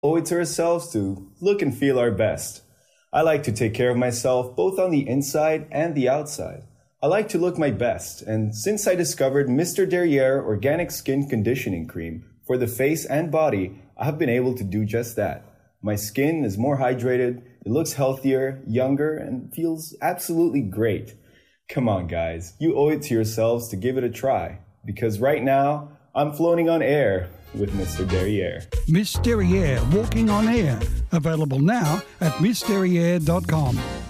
owe it to ourselves to look and feel our best. I like to take care of myself both on the inside and the outside. I like to look my best, and since I discovered Mr. Derriere Organic Skin Conditioning Cream for the face and body, I have been able to do just that. My skin is more hydrated, it looks healthier, younger, and feels absolutely great. Come on, guys, you owe it to yourselves to give it a try, because right now, I'm floating on air with Mr. Derriere. Miss Derriere Walking on Air. Available now at missderriere.com.